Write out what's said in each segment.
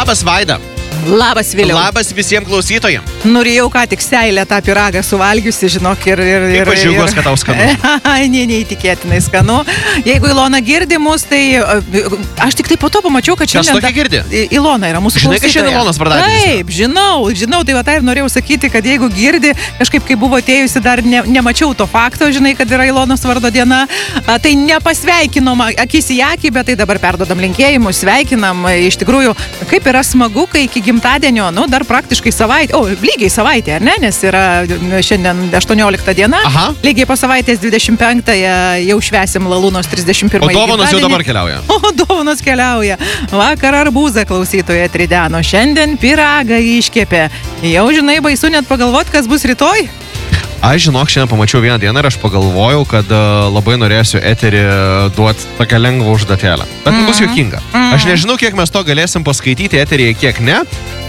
Labas, Vaida. Labas, Viliau. Labas visiems klausytojams. Norėjau ką tik seilę tą pyragą suvalgiusi, žinok, ir... Kaip aš džiaugiuosi, kad tau skanu. Neįtikėtinai skanu. Jeigu Ilona girdi mus, tai aš tik tai po to pamačiau, kad šiandien... Kas tokia girdi? Ilona yra mūsų klausytoja. Žinai, kad šiandien Ilonos vardadienis? Taip, žinau, tai va tai ir norėjau sakyti, kad jeigu girdi, kažkaip kai buvo atėjusi, dar nemačiau to fakto, žinai, kad yra Ilonos vardo diena, tai nepasveikinom akis į akį, bet tai dabar perdodam linkėjimus, sveikinam. Iš tikrųjų, kaip yra smagu, kai iki gimtadienio, dar praktiškai savaitė, lygiai savaitė, ar ne, nes yra šiandien 18 diena, lygiai po savaitės 25-ąją jau švęsim Lalūnos 31-ąjį gimtadienį. O dovanos jau dabar keliauja. O dovanos keliauja. Vakar arbūzą klausytoja trideno, šiandien pyragą iškepė. Jau žinai, baisu net pagalvoti, kas bus rytoj. Aš žinok, šiandien pamačiau vieną dieną ir aš pagalvojau, kad labai norėsiu eterį duoti tokią lengvą užduotėlę. Bet bus juokinga. Aš nežinau, kiek mes to galėsim paskaityti eteryje, kiek ne.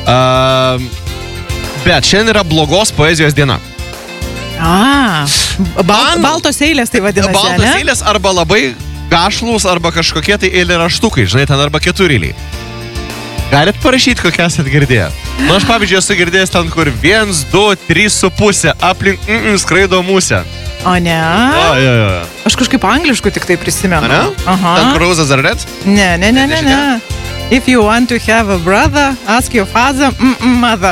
Bet šiandien yra blogos poezijos diena. Baltos eilės tai vadinasi, ne? Baltos eilės arba labai gašlus, arba kažkokie tai eilėraštukai, žinai, ten arba keturiliai. Galit parašyti, kokias atgirdėję? Aš pavyzdžiui esu girdėjęs ten, kur 1, 2, 3,5 aplink skraido musę. O ne? Jo. Aš kažkaip angliškų tik tai prisimenu. Ne? Ten kur Roses are red? Ne. If you want to have a brother, ask your father, mother.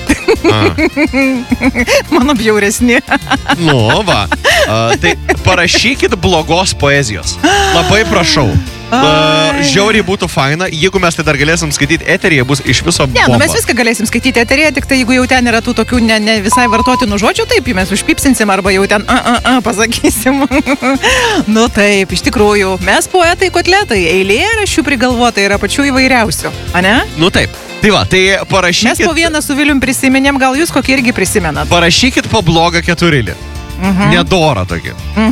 Mano bjauresni. Va. Tai parašykit blogos poezijos. Labai prašau. Žiauriai būtų faina, jeigu mes tai dar galėsim skaityti eteryje, bus iš viso bomba. Ne, mes viską galėsim skaityti eteryje, tik tai jeigu jau ten yra tų tokių ne visai vartotinų žodžių, taip, mes užpipsinsim arba jau ten pasakysim. Taip, iš tikrųjų, mes poetai kotletai, eilėraščių prigalvota yra pačių įvairiausių, ane? Taip. Tai va, tai parašykit... Mes po vieną su Vilium prisiminėm, gal jūs kokį irgi prisimenat? Parašykit po blogą keturilį. Nedorą tokį.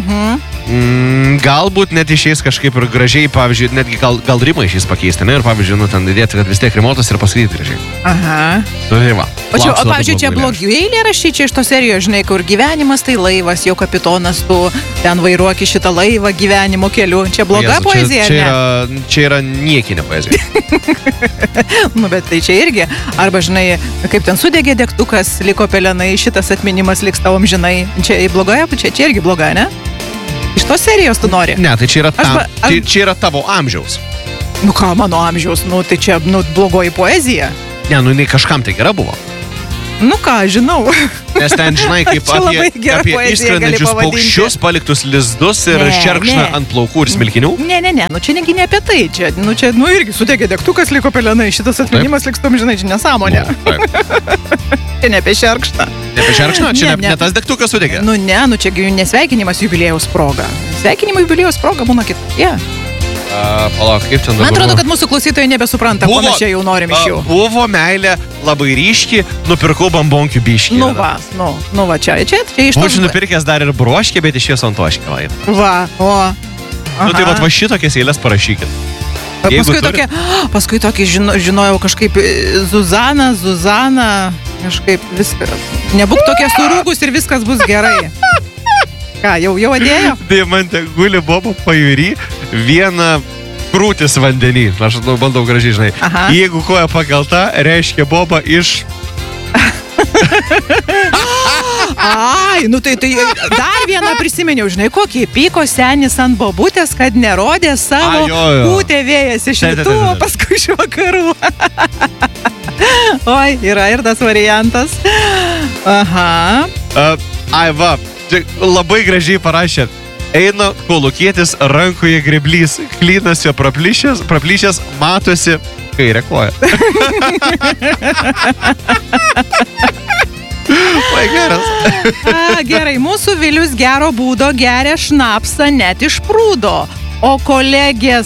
Galbūt net išeis kažkaip ir gražiai, pavyzdžiui, netgi gal rimą išeis pakeisti, ne? Ir pavyzdžiui, ten dėti, kad vis tiek rimuotas ir pasakyti gražiai. Tai va. O pavyzdžiui, čia blogi eilėraščiai, čia iš tos serijos, žinai, kur gyvenimas tai laivas, jo kapitonas, tu ten vairuoki šitą laivą gyvenimo keliu. Čia bloga poezija, ne? Čia yra niekinė poezija. Bet tai čia irgi. Arba, žinai, kaip ten sudegė degtukas, liko pelenai, šitas atminimas liks tavo amžinai. Čia bloga, čia irgi bloga, ne? Iš tos serijos tu nori? Ne, tai čia yra tavo amžiaus. Ką, mano amžiaus? Tai čia, blogoji poezija. Ne, jinai kažkam tai gera buvo. Ką, žinau. Nes ten, žinai, kaip apie išskrendančius paukščius, paliktus lizdus ir šerkšną ant plaukų ir smilkinių. Ne, čia negi ne apie tai. Čia irgi sudegė degtukas, liko pelenai, šitas atminimas liks tam, žinai, čia nesąmonė. Čia ne apie šerkšną. Ne apie šerkšną? Čia ne tas degtukas sudegė? Čia nesveikinimas jubiliejaus proga. Sveikinimo jubiliejaus proga būna kitokie. Palauk, kaip ten dabar? Man atrodo, kad mūsų klausytojai nebesupranta, ko mes čia jau norim iš jų. Buvo meilė labai ryški, nupirkau bambonkių biškį. Va, čia iš to. Būčiau nupirkęs dar ir broškį, bet iš viso ant toškį. Tai va šitokias eilės parašykit. Paskui tokį žinojau kažkaip Zuzana, kažkaip viskas. Nebūk tokia surūgus ir viskas bus gerai. Ką, jau atėjo? Diamantė guli bobo pajūry, viena krūtis vandenį. Aš bandau gražiai, žinai. Jeigu koja pakelta, reiškia boba iš... Tai dar vieną prisiminiau, žinai, kokį pyko senis ant bobutės, kad nerodė savo kūtė vėjas iš rytų, o paskui iš vakarų. Yra ir tas variantas. Va, labai gražiai parašė. Eina kolūkietis, rankoje greblys, klynas jo praplyšęs, matosi kairę koją. Geras. Gerai, mūsų Vilius gero būdo geria šnapsą net iš prūdo. O kolegė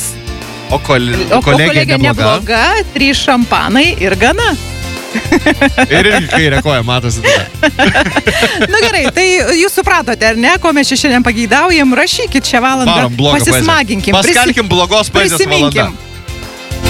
nebloga, 3 šampanai ir gana. Ir kairę koją matosi tada. Gerai, tai jūs supratote, ar ne, ko mes šiandien pageidaujam, rašykit šią valandą, pasismaginkim. Paskelkim blogos poezijos valandą.